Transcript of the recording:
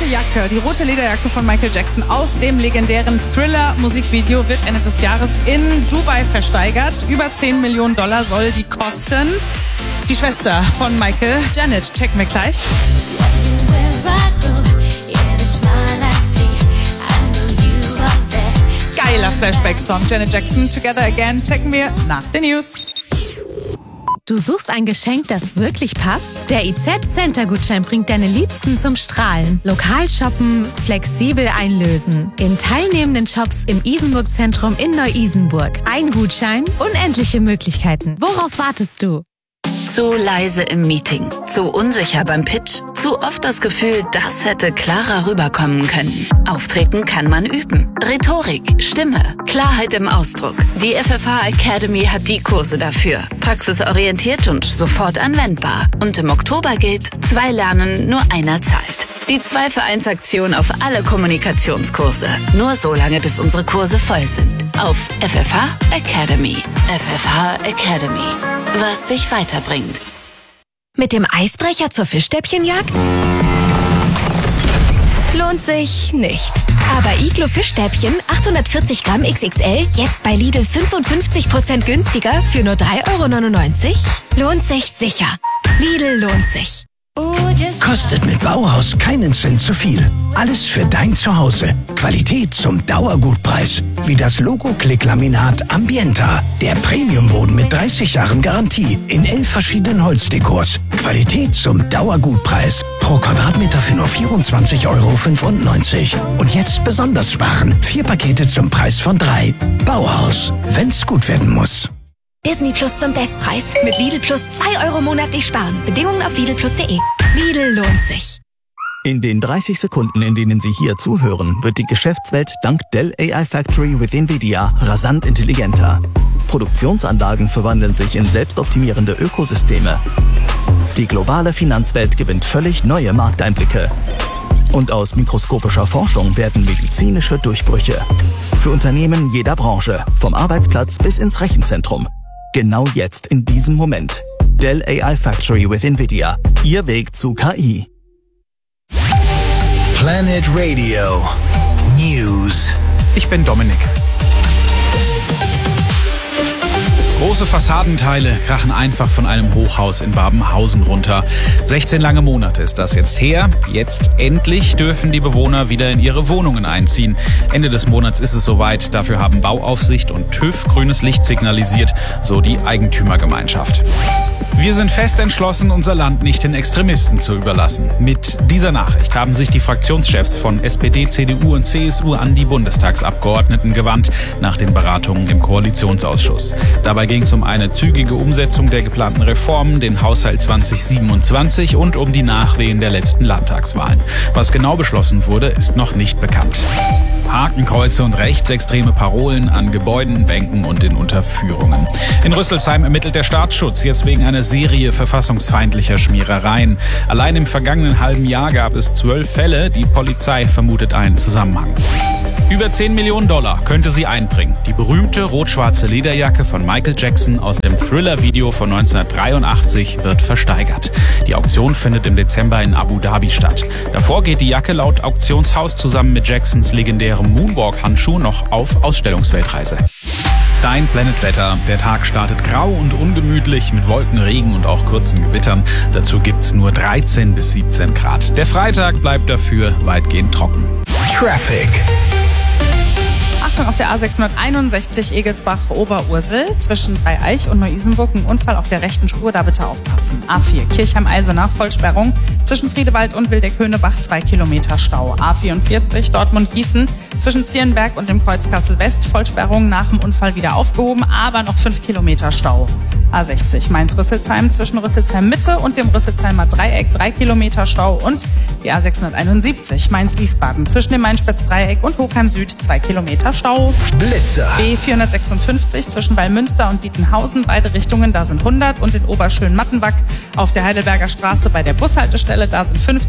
Jacke, die rote Lederjacke von Michael Jackson aus dem legendären Thriller-Musikvideo wird Ende des Jahres in Dubai versteigert. Über 10 Millionen Dollar soll die kosten. Die Schwester von Michael, Janet, checken wir gleich. Geiler Flashback-Song, Janet Jackson, Together Again, checken wir nach den News. Du suchst ein Geschenk, das wirklich passt? Der IZ-Center-Gutschein bringt deine Liebsten zum Strahlen. Lokal shoppen, flexibel einlösen. In teilnehmenden Shops im Isenburg-Zentrum in Neu-Isenburg. Ein Gutschein, unendliche Möglichkeiten. Worauf wartest du? Zu leise im Meeting, zu unsicher beim Pitch, zu oft das Gefühl, das hätte klarer rüberkommen können. Auftreten kann man üben. Rhetorik, Stimme, Klarheit im Ausdruck. Die FFH Academy hat die Kurse dafür. Praxisorientiert und sofort anwendbar. Und im Oktober gilt, 2 lernen, nur einer zahlt. Die 2-für-1-Aktion auf alle Kommunikationskurse. Nur so lange, bis unsere Kurse voll sind. Auf FFH Academy. FFH Academy. Was dich weiterbringt. Mit dem Eisbrecher zur Fischstäbchenjagd? Lohnt sich nicht. Aber Iglo Fischstäbchen 840 Gramm XXL jetzt bei Lidl 55% günstiger für nur 3,99 €? Lohnt sich sicher. Lidl lohnt sich. Kostet mit Bauhaus keinen Cent zu viel. Alles für dein Zuhause. Qualität zum Dauergutpreis. Wie das Logo-Klick-Laminat Ambienta. Der Premiumboden mit 30 Jahren Garantie. In 11 verschiedenen Holzdekors. Qualität zum Dauergutpreis. Pro Quadratmeter für nur 24,95 €. Und jetzt besonders sparen. 4 Pakete zum Preis von 3. Bauhaus. Wenn's gut werden muss. Disney Plus zum Bestpreis. Mit Lidl Plus 2 € monatlich sparen. Bedingungen auf lidlplus.de. Lidl lohnt sich. In den 30 Sekunden, in denen Sie hier zuhören, wird die Geschäftswelt dank Dell AI Factory with NVIDIA rasant intelligenter. Produktionsanlagen verwandeln sich in selbstoptimierende Ökosysteme. Die globale Finanzwelt gewinnt völlig neue Markteinblicke. Und aus mikroskopischer Forschung werden medizinische Durchbrüche. Für Unternehmen jeder Branche, vom Arbeitsplatz bis ins Rechenzentrum. Genau jetzt, in diesem Moment. Dell AI Factory with NVIDIA. Ihr Weg zu KI. Planet Radio News. Ich bin Dominik. Große Fassadenteile krachen einfach von einem Hochhaus in Babenhausen runter. 16 lange Monate ist das jetzt her. Jetzt endlich dürfen die Bewohner wieder in ihre Wohnungen einziehen. Ende des Monats ist es soweit. Dafür haben Bauaufsicht und TÜV grünes Licht signalisiert, so die Eigentümergemeinschaft. Wir sind fest entschlossen, unser Land nicht den Extremisten zu überlassen. Mit dieser Nachricht haben sich die Fraktionschefs von SPD, CDU und CSU an die Bundestagsabgeordneten gewandt, nach den Beratungen im Koalitionsausschuss. Dabei ging es um eine zügige Umsetzung der geplanten Reformen, den Haushalt 2027 und um die Nachwehen der letzten Landtagswahlen. Was genau beschlossen wurde, ist noch nicht bekannt. Hakenkreuze und rechtsextreme Parolen an Gebäuden, Bänken und in Unterführungen. In Rüsselsheim ermittelt der Staatsschutz jetzt wegen einer Serie verfassungsfeindlicher Schmierereien. Allein im vergangenen halben Jahr gab es 12 Fälle. Die Polizei vermutet einen Zusammenhang. Über 10 Millionen Dollar könnte sie einbringen. Die berühmte rot-schwarze Lederjacke von Michael Jackson aus dem Thriller-Video von 1983 wird versteigert. Die Auktion findet im Dezember in Abu Dhabi statt. Davor geht die Jacke laut Auktionshaus zusammen mit Jacksons legendärem Moonwalk-Handschuh noch auf Ausstellungsweltreise. Dein Planetwetter. Der Tag startet grau und ungemütlich mit Wolken, Regen und auch kurzen Gewittern. Dazu gibt's nur 13 bis 17 Grad. Der Freitag bleibt dafür weitgehend trocken. Traffic. Achtung, auf der A661 Egelsbach-Oberursel zwischen Dreieich und Neu-Isenburg ein Unfall auf der rechten Spur, da bitte aufpassen. A4 Kirchheim-Eisenach, Vollsperrung zwischen Friedewald und Wildeck-Höhnebach, 2 Kilometer Stau. A44 Dortmund-Gießen zwischen Zierenberg und dem Kreuz Kassel-West, Vollsperrung nach dem Unfall wieder aufgehoben, aber noch 5 Kilometer Stau. A60 Mainz-Rüsselsheim zwischen Rüsselsheim-Mitte und dem Rüsselsheimer Dreieck, 3 Kilometer Stau, und die A671 Mainz-Wiesbaden zwischen dem Main-Spitz-Dreieck und Hochheim-Süd, 2 Kilometer Stau. Blitzer. B456 zwischen Wallmünster und Dietenhausen, beide Richtungen, da sind 100, und in Oberschön-Mattenwag auf der Heidelberger Straße bei der Bushaltestelle, da sind 50.